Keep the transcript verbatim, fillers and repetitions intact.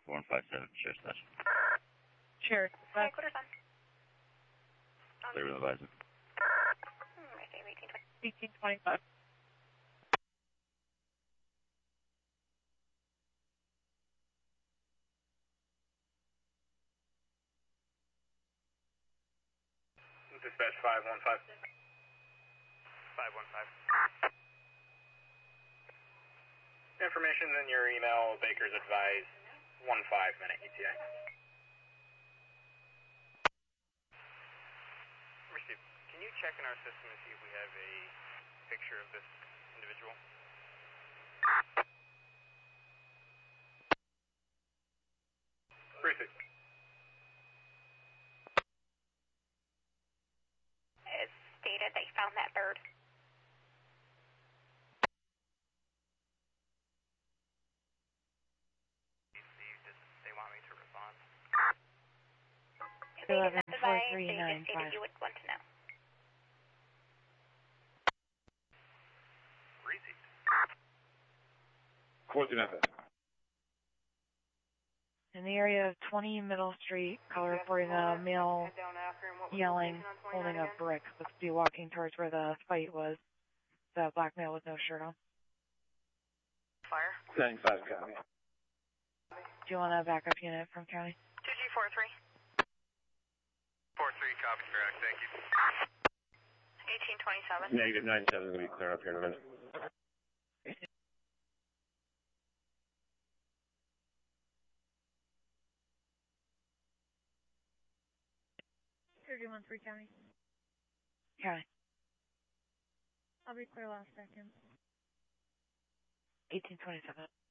one five seven, Sheriff's Station. Sheriff, Okay, quarter sun. Clear with advisement. Hmm, I say eighteen twenty. eighteen twenty-five. Dispatch five one five. five one five. Information in your email, Baker's advise, one five minute E T A. Received. Can you check in our system and see if we have a picture of this individual? Received. It stated they found that bird. They want me to respond. eleven Baker's four advise, three they nine just stated five. you would want to know. Received. four three nine five. In the area of twenty Middle Street, call reporting a male yelling, holding a brick. Looks to be walking towards where the fight was. The black male with no shirt on. Fire. nine five copy. Do you want a backup unit from county? two G four three. four three, copy, correct, thank you. eighteen twenty-seven. Negative nine seven is going to be clear up here in a minute. thirty-one three county. County. I'll be clear last second. eighteen twenty-seven.